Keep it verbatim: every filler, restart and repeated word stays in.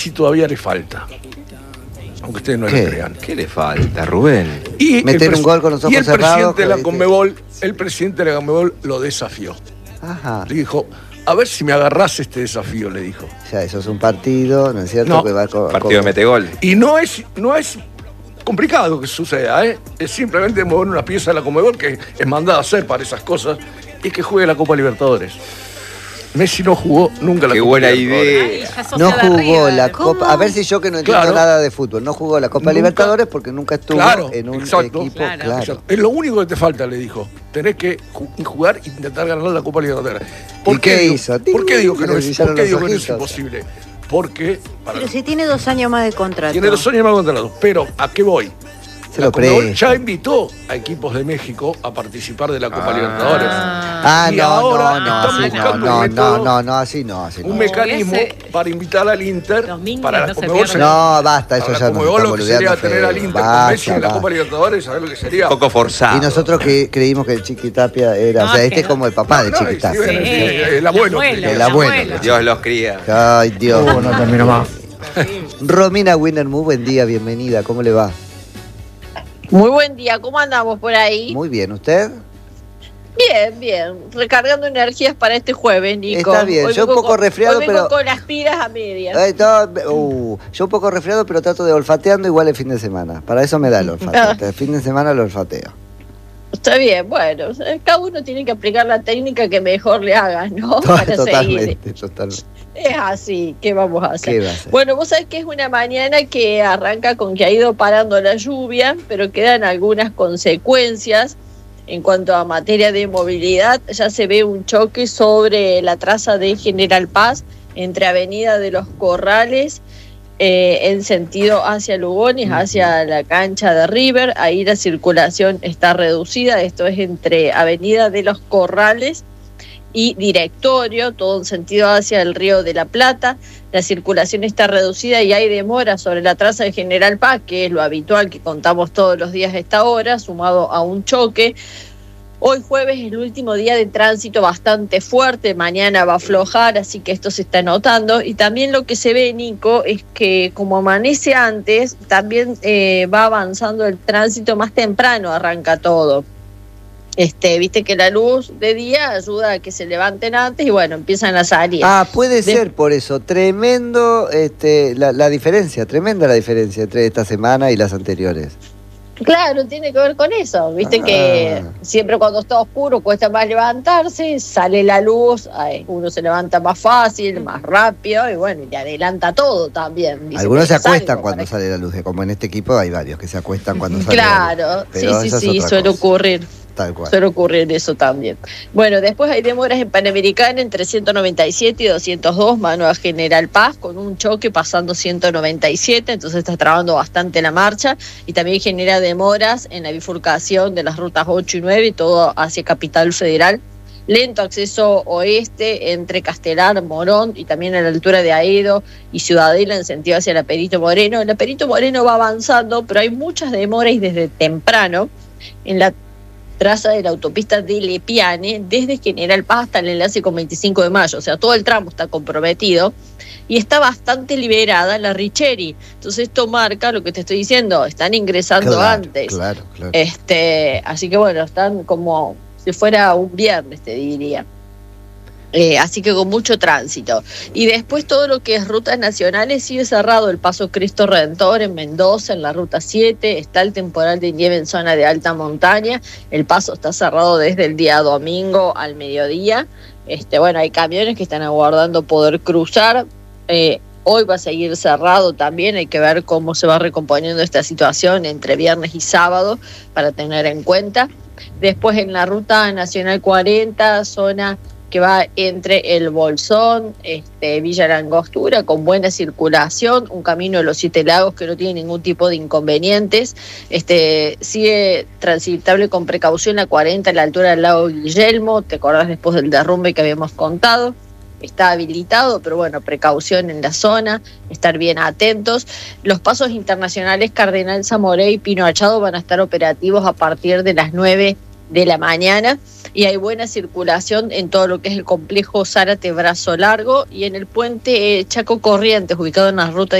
todavía le falta. Aunque ustedes no ¿Qué? lo crean. ¿Qué le falta, Rubén? Y meter un gol con los ojos y el cerrados. presidente de la ¿viste? Conmebol, el presidente de la Conmebol lo desafió. Ajá. Le dijo, a ver si me agarrás este desafío, le dijo. O sea, eso es un partido, ¿no es cierto? No. Que va con, Partido de metegol. Y no es, no es complicado que suceda, ¿eh? Es simplemente mover una pieza de la Conmebol que es mandada a hacer para esas cosas y que juegue la Copa Libertadores. Messi no jugó nunca la Qué Copa buena Libertadores. idea. Ay, ya sos No de jugó arriba. la ¿Cómo? Copa. A ver si yo que no entiendo Claro. nada de fútbol. No jugó la Copa Nunca. Libertadores porque nunca estuvo Claro, en un exacto. equipo. Claro. Claro. Exacto. Es lo único que te falta, le dijo. Tenés que ju- jugar e intentar ganar la Copa Libertadores. ¿Y qué digo- hizo? ¿Por qué digo que no Le es, brillaron por qué los digo que no es ojitos. imposible? Porque para Pero si tiene dos años más de contrato. tiene dos años más contrato. Pero, ¿a qué voy? Se La lo Conmebol presta. ya invitó a equipos de México a participar de la Copa Ah. Libertadores. Ah, Y no, ahora no, no, están así no, buscando no, un método, no, no, no, así no, así un no. mecanismo ese- para invitar al Inter Los niños para la no se Conmebol. pierden. No, basta, eso para ya la nos Conmebol estamos lo que sería boludeando tener al feo. Inter con Basta, Messi en la basta. Copa Libertadores, ¿sabés lo que sería? Un poco forzado. Y nosotros que creímos que el Chiquitapia era, No, o sea, es este que es como el papá de No, no, Chiquitapia. sí, Sí. el abuelo. El El abuelo. Dios los cría. Ay, Dios. No, no termino más. Romina Winner, muy buen día, bienvenida, ¿cómo le va? Muy buen día, ¿cómo andamos por ahí? Muy bien, ¿usted? Bien, bien, recargando energías para este jueves, Nico. Está bien, Hoy yo un vengo poco con- resfriado, hoy vengo pero- con las pilas a medias. Ay, no, uh, yo un poco resfriado, pero trato de olfateando igual el fin de semana. Para eso me da el olfato. El fin de semana lo olfateo. Está bien, bueno, cada uno tiene que aplicar la técnica que mejor le haga, ¿no? Para seguir. Totalmente, totalmente. Es así, ¿qué vamos a hacer? ¿Qué va a hacer? Bueno, vos sabés que es una mañana que arranca con que ha ido parando la lluvia, pero quedan algunas consecuencias. En cuanto a materia de movilidad, ya se ve un choque sobre la traza de General Paz entre Avenida de los Corrales eh, en sentido hacia Lugones, hacia la cancha de River. Ahí la circulación está reducida. Esto es entre Avenida de los Corrales y Directorio, todo en sentido hacia el Río de la Plata. La circulación está reducida y hay demora sobre la traza de General Paz, que es lo habitual que contamos todos los días a esta hora, sumado a un choque. Hoy jueves es el último día de tránsito bastante fuerte, mañana va a aflojar, así que esto se está notando. Y también lo que se ve, Nico, es que como amanece antes, también eh, va avanzando el tránsito más temprano, arranca todo. Este, viste que la luz de día ayuda a que se levanten antes y bueno, empiezan a salir. Ah, puede De- ser por eso. Tremendo este, la, la diferencia, tremenda la diferencia entre esta semana y las anteriores. Claro, tiene que ver con eso. Viste Ah. que siempre cuando está oscuro cuesta más levantarse, sale la luz, ay, uno se levanta más fácil, más rápido y bueno, y le adelanta todo también. Dice, Algunos se "Tenés acuestan algo cuando para que-". sale la luz, como en este equipo hay varios que se acuestan cuando sale la luz. Claro, sí, Pero sí, esa es sí, otra suele cosa. ocurrir. Tal cual. Suele ocurrir eso también. Bueno, después hay demoras en Panamericana entre ciento noventa y siete y doscientos dos, mano a General Paz, con un choque pasando ciento noventa y siete, entonces está trabando bastante la marcha y también genera demoras en la bifurcación de las rutas ocho y nueve y todo hacia Capital Federal. Lento acceso oeste entre Castelar, Morón y también a la altura de Aedo y Ciudadela en sentido hacia la Perito Moreno. La Perito Moreno va avanzando, pero hay muchas demoras y desde temprano en la traza de la autopista de Lepiane, desde General Paz hasta el enlace con veinticinco de mayo, o sea, todo el tramo está comprometido y está bastante liberada la Richeri. Entonces esto marca lo que te estoy diciendo, están ingresando Claro, antes. Claro, claro. Este, así que bueno, están como si fuera un viernes, te diría. Eh, así que con mucho tránsito. Y después todo lo que es rutas nacionales sigue cerrado. El paso Cristo Redentor en Mendoza, en la ruta siete, está el temporal de nieve en zona de alta montaña. El paso está cerrado desde el día domingo al mediodía. Este, bueno, hay camiones que están aguardando poder cruzar. Eh, hoy va a seguir cerrado también, hay que ver cómo se va recomponiendo esta situación entre viernes y sábado para tener en cuenta. Después en la ruta nacional cuarenta, zona que va entre el Bolsón, este, Villa La Angostura, con buena circulación, un camino de los Siete Lagos que no tiene ningún tipo de inconvenientes. Este, sigue transitable con precaución la cuarenta a la altura del lago Guillermo, te acordás después del derrumbe que habíamos contado. Está habilitado, pero bueno, precaución en la zona, estar bien atentos. Los pasos internacionales Cardenal Zamoré y Pino Achado van a estar operativos a partir de las nueve de la mañana. y hay buena circulación en todo lo que es el complejo Zárate Brazo Largo y en el puente eh, Chaco Corrientes, ubicado en la ruta